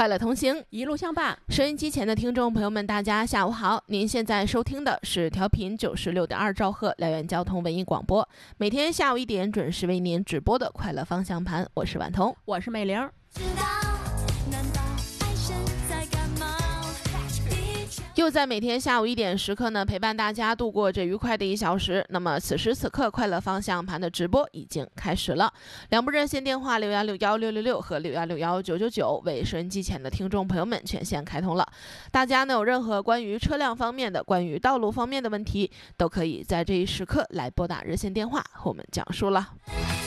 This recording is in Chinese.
快乐同行， 一路相伴。 收音机前的听众朋友们，大家下午好！您现在收听的是调频96.2兆赫辽源交通文艺广播，每天下午1点准时为您直播的快乐方向盘，我是婉彤， 我是美玲。 又在每天下午1点时刻呢，陪伴大家度过这愉快的1小时。那么此时此刻，快乐方向盘的直播已经开始了。两部热线电话61616666和61619999为收音机前的听众朋友们全线开通了。大家呢有任何关于车辆方面的、关于道路方面的问题，都可以在这一时刻来拨打热线电话和我们讲述了。